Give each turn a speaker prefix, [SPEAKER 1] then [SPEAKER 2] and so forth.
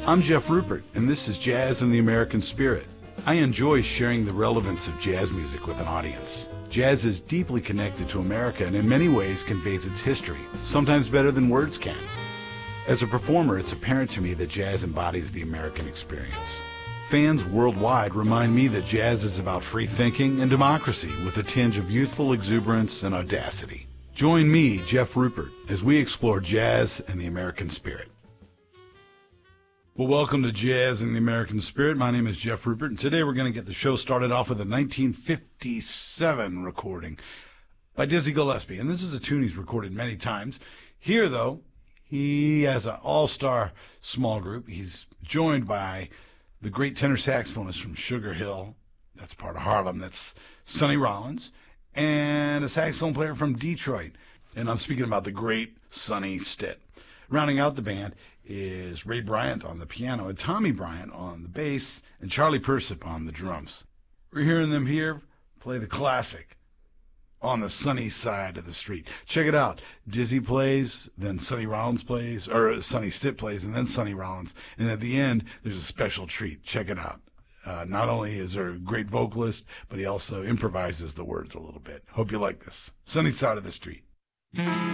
[SPEAKER 1] I'm Jeff Rupert, and this is Jazz in the American Spirit. I enjoy sharing the relevance of jazz music with an audience. Jazz is deeply connected to America and in many ways conveys its history, sometimes better than words can. As a performer, it's apparent to me that jazz embodies the American experience. Fans worldwide remind me that jazz is about free thinking and democracy with a tinge of youthful exuberance and audacity. Join me, Jeff Rupert, as we explore jazz and the American spirit. Well, welcome to Jazz in the American Spirit. My name is Jeff Rupert, and today we're going to get the show started off with a 1957 recording by Dizzy Gillespie. And this is a tune he's recorded many times. Here, though, he has an all-star small group. He's joined by the great tenor saxophonist from Sugar Hill, that's part of Harlem, that's Sonny Rollins, and a saxophone player from Detroit. And I'm speaking about the great Sonny Stitt. Rounding out the band is Ray Bryant on the piano, and Tommy Bryant on the bass, and Charlie Persip on the drums. We're hearing them here play the classic, On the Sunny Side of the Street. Check it out. Dizzy plays, then Sonny Rollins plays, or Sonny Stitt plays, and then Sonny Rollins. And at the end, there's a special treat. Check it out. Not only is there a great vocalist, but he also improvises the words a little bit. Hope you like this. Sunny Side of the Street.